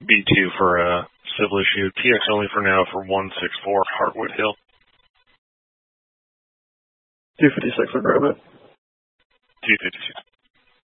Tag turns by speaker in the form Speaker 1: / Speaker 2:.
Speaker 1: B2 for civil issue. TX only for now for 164 Hartwood Hill.
Speaker 2: 256 will grab it.
Speaker 1: 256.